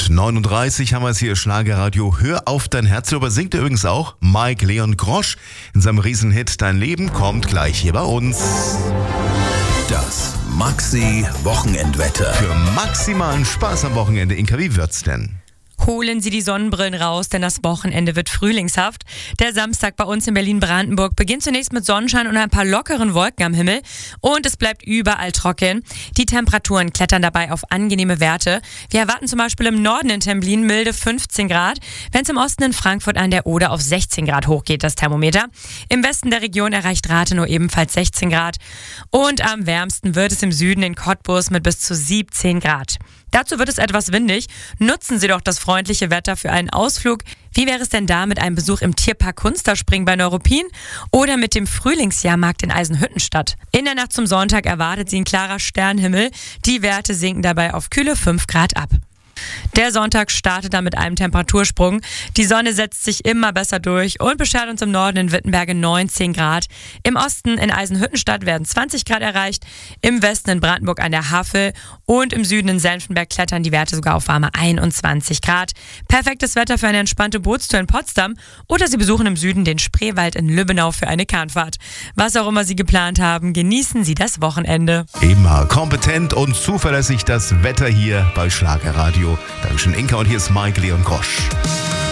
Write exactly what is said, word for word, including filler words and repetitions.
neununddreißig haben wir es hier, Schlagerradio. Hör auf dein Herz. Darüber singt übrigens auch Mike Leon Grosch in seinem Riesenhit Dein Leben kommt gleich hier bei uns. Das Maxi-Wochenendwetter. Für maximalen Spaß am Wochenende. Inka, wie wird's denn? Holen Sie die Sonnenbrillen raus, denn das Wochenende wird frühlingshaft. Der Samstag bei uns in Berlin-Brandenburg beginnt zunächst mit Sonnenschein und ein paar lockeren Wolken am Himmel. Und es bleibt überall trocken. Die Temperaturen klettern dabei auf angenehme Werte. Wir erwarten zum Beispiel im Norden in Templin milde fünfzehn Grad. Wenn es im Osten in Frankfurt an der Oder auf sechzehn Grad hochgeht, das Thermometer. Im Westen der Region erreicht Rathenow ebenfalls sechzehn Grad. Und am wärmsten wird es im Süden in Cottbus mit bis zu siebzehn Grad. Dazu wird es etwas windig. Nutzen Sie doch das freundliche Wetter für einen Ausflug. Wie wäre es denn da mit einem Besuch im Tierpark Kunsterspringen bei Neuruppin oder mit dem Frühlingsjahrmarkt in Eisenhüttenstadt? In der Nacht zum Sonntag erwartet Sie ein klarer Sternenhimmel. Die Werte sinken dabei auf kühle fünf Grad ab. Der Sonntag startet dann mit einem Temperatursprung. Die Sonne setzt sich immer besser durch und beschert uns im Norden in Wittenberge neunzehn Grad. Im Osten in Eisenhüttenstadt werden zwanzig Grad erreicht, im Westen in Brandenburg an der Havel und im Süden in Senftenberg klettern die Werte sogar auf warme einundzwanzig Grad. Perfektes Wetter für eine entspannte Bootstour in Potsdam oder Sie besuchen im Süden den Spreewald in Lübbenau für eine Kahnfahrt. Was auch immer Sie geplant haben, genießen Sie das Wochenende. Immer kompetent und zuverlässig das Wetter hier bei Schlagerradio. Dankeschön, Inka, und hier ist Mike Leon Grosch.